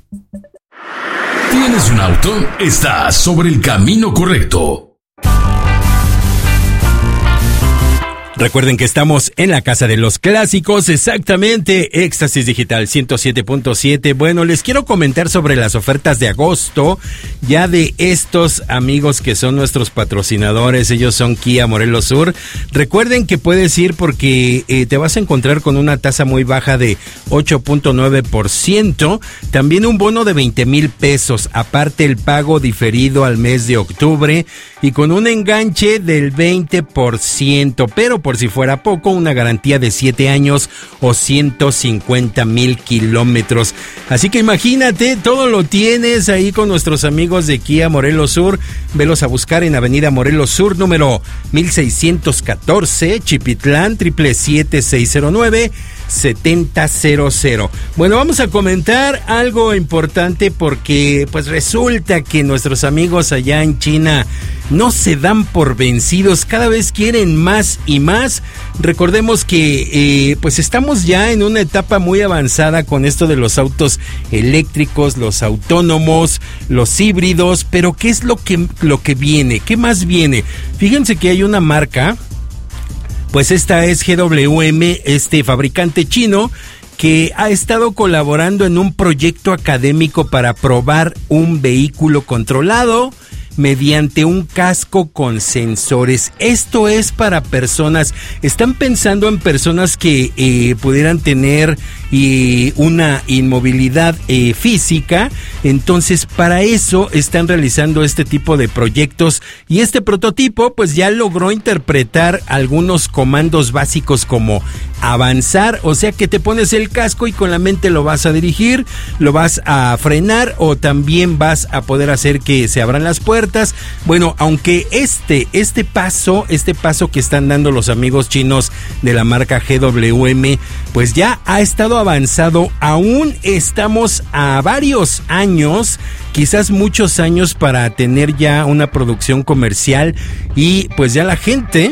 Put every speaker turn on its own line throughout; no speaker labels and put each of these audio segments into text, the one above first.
¿Tienes un auto? Estás sobre el camino correcto.
Recuerden que estamos en la Casa de los Clásicos, exactamente, Éxtasis Digital 107.7. Bueno, les quiero comentar sobre las ofertas de agosto, ya de estos amigos que son nuestros patrocinadores, ellos son Kia Morelos Sur. Recuerden que puedes ir porque te vas a encontrar con una tasa muy baja de 8.9%, también un bono de 20,000 pesos, aparte el pago diferido al mes de octubre y con un enganche del 20%, pero por si fuera poco, una garantía de 7 años o 150,000 kilómetros. Así que imagínate, todo lo tienes ahí con nuestros amigos de Kia Morelos Sur. Velos a buscar en Avenida Morelos Sur, número 1614, Chipitlán, 777-609-7000. Bueno, vamos a comentar algo importante porque pues resulta que nuestros amigos allá en China no se dan por vencidos, cada vez quieren más y más. Recordemos que pues estamos ya en una etapa muy avanzada con esto de los autos eléctricos, los autónomos, los híbridos, pero ¿qué es lo que viene? ¿Qué más viene? Fíjense que hay una marca, pues esta es GWM, este fabricante chino, que ha estado colaborando en un proyecto académico para probar un vehículo controlado mediante un casco con sensores. Esto es para personas, están pensando en personas que pudieran tener una inmovilidad física. Entonces para eso están realizando este tipo de proyectos y este prototipo pues ya logró interpretar algunos comandos básicos como avanzar, o sea que te pones el casco y con la mente lo vas a dirigir, lo vas a frenar o también vas a poder hacer que se abran las puertas. Bueno, aunque este paso que están dando los amigos chinos de la marca GWM pues ya ha estado avanzado, aún estamos a varios años, quizás muchos años para tener ya una producción comercial y pues ya la gente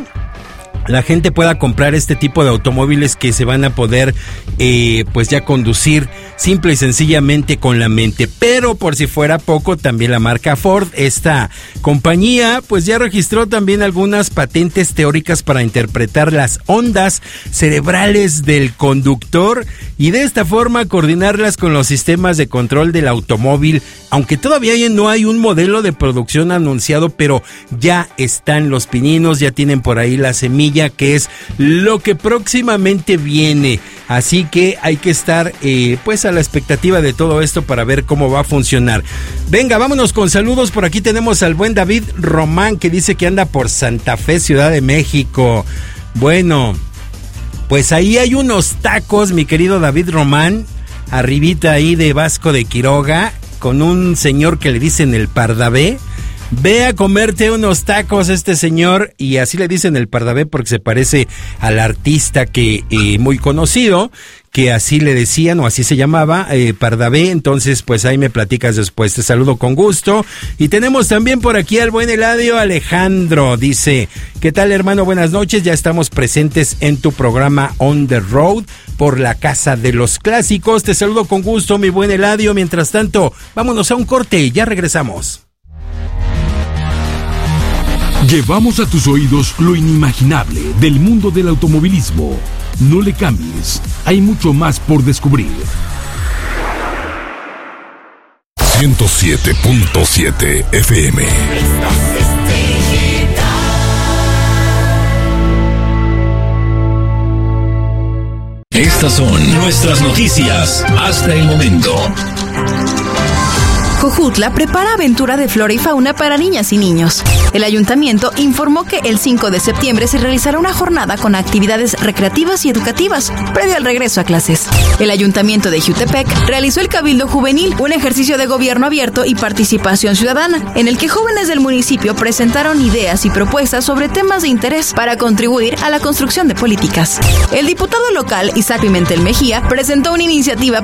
pueda comprar este tipo de automóviles que se van a poder pues ya conducir simple y sencillamente con la mente. Pero por si fuera poco, también la marca Ford, esta compañía pues ya registró también algunas patentes teóricas para interpretar las ondas cerebrales del conductor y de esta forma coordinarlas con los sistemas de control del automóvil, aunque todavía no hay un modelo de producción anunciado, pero ya están los pininos, ya tienen por ahí la semilla, que es lo que próximamente viene. Así que hay que estar pues a la expectativa de todo esto para ver cómo va a funcionar. Venga, vámonos con saludos. Por aquí tenemos al buen David Román, que dice que anda por Santa Fe, Ciudad de México. Bueno, pues ahí hay unos tacos, mi querido David Román, arribita ahí de Vasco de Quiroga, con un señor que le dicen el Pardavé. Ve a comerte unos tacos este señor, y así le dicen el Pardavé porque se parece al artista que muy conocido, que así le decían o así se llamaba, Pardavé. Entonces pues ahí me platicas después. Te saludo con gusto. Y tenemos también por aquí al buen Eladio Alejandro, dice: ¿qué tal, hermano? Buenas noches, ya estamos presentes en tu programa On the Road por la Casa de los Clásicos. Te saludo con gusto, mi buen Eladio. Mientras tanto, vámonos a un corte y ya regresamos.
Llevamos a tus oídos lo inimaginable del mundo del automovilismo. No le cambies, hay mucho más por descubrir. 107.7 FM. Estas son nuestras noticias hasta el momento.
Jojutla prepara aventura de flora y fauna para niñas y niños. El ayuntamiento informó que el 5 de septiembre se realizará una jornada con actividades recreativas y educativas previo al regreso a clases. El ayuntamiento de Jiutepec realizó el Cabildo Juvenil, un ejercicio de gobierno abierto y participación ciudadana, en el que jóvenes del municipio presentaron ideas y propuestas sobre temas de interés para contribuir a la construcción de políticas. El diputado local, Isaac Pimentel Mejía, presentó una iniciativa